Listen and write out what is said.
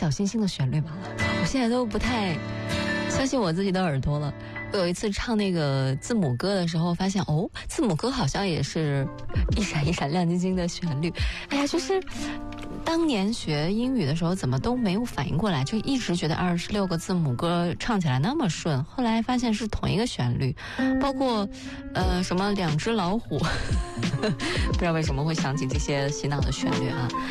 小星星的旋律吗？我现在都不太相信我自己的耳朵了。我有一次唱那个字母歌的时候，发现字母歌好像也是一闪一闪亮晶晶的旋律。哎呀，就是当年学英语的时候怎么都没有反应过来，就一直觉得26个字母歌唱起来那么顺，后来发现是同一个旋律，包括什么2只老虎不知道为什么会想起这些洗脑的旋律啊。